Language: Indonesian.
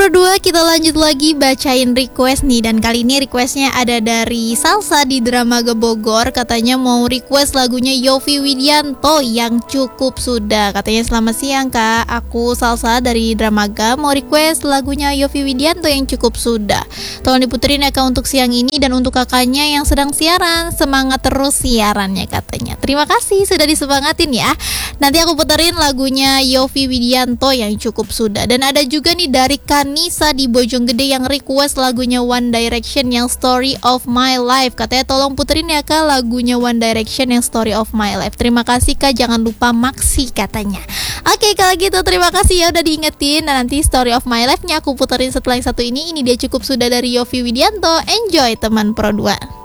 Pro 2, kita lanjut lagi bacain request nih. Dan kali ini requestnya ada dari Salsa di Dramaga Bogor. Katanya mau request lagunya Yovie Widianto yang cukup sudah. Katanya selamat siang kak, aku Salsa dari Dramaga mau request lagunya Yovie Widianto yang cukup sudah. Tolong diputerin ya kak untuk siang ini dan untuk kakaknya yang sedang siaran. Semangat terus siarannya katanya. Terima kasih sudah disemangatin ya. Nanti aku puterin lagunya Yovie Widianto yang cukup sudah. Dan ada juga nih dari Kanisa di Bojonggede yang request lagunya One Direction yang Story of My Life. Katanya tolong puterin ya kak lagunya One Direction yang Story of My Life. Terima kasih kak, jangan lupa Maxi katanya. Oke, kalau gitu terima kasih ya udah diingetin. Dan nanti Story of My Life-nya aku puterin setelah yang satu ini. Ini dia cukup sudah dari Yovie Widianto. Enjoy teman Pro 2.